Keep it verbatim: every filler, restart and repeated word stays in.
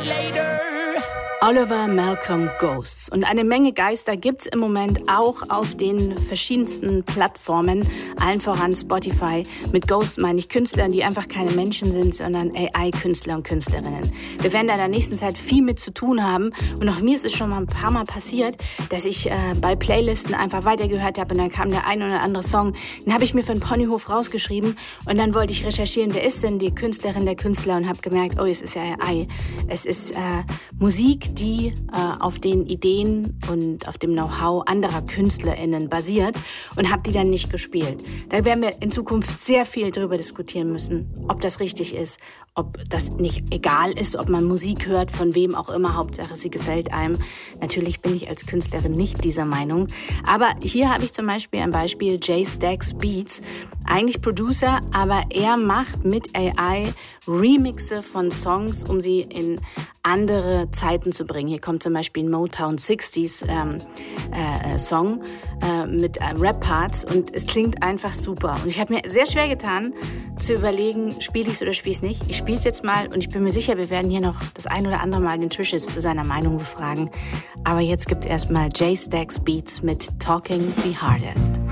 Oliver Malcolm Ghosts. Und eine Menge Geister gibt's im Moment auch auf den verschiedensten Plattformen, allen voran Spotify. Mit Ghosts meine ich Künstler, die einfach keine Menschen sind, sondern A I-Künstler und Künstlerinnen. Wir werden da in der nächsten Zeit viel mit zu tun haben. Und auch mir ist es schon mal ein paar Mal passiert, dass ich äh, bei Playlisten einfach weitergehört habe und dann kam der ein oder andere Song. Den habe ich mir für den Ponyhof rausgeschrieben und dann wollte ich recherchieren, wer ist denn die Künstlerin, der Künstler, und habe gemerkt, oh, es ist ja A I. Es ist äh, Musik, die äh, auf den Ideen und auf dem Know-how anderer KünstlerInnen basiert, und habe die dann nicht gespielt. Da werden wir in Zukunft sehr viel darüber diskutieren müssen, ob das richtig ist, ob das nicht egal ist, ob man Musik hört, von wem auch immer, Hauptsache sie gefällt einem. Natürlich bin ich als Künstlerin nicht dieser Meinung, aber hier habe ich zum Beispiel ein Beispiel, Jay Stax Beats, eigentlich Producer, aber er macht mit A I Remixe von Songs, um sie in andere Zeiten zu bringen. Hier kommt zum Beispiel ein Motown sechziger ähm, äh, Song äh, mit äh, Rap-Parts und es klingt einfach super. Und ich habe mir sehr schwer getan, zu überlegen, spiele ich es oder spiele ich es nicht. Ich spiele es jetzt mal und ich bin mir sicher, wir werden hier noch das ein oder andere Mal den Trishes zu seiner Meinung befragen. Aber jetzt gibt es erstmal Jay Stax Beats mit Talking the Hardest.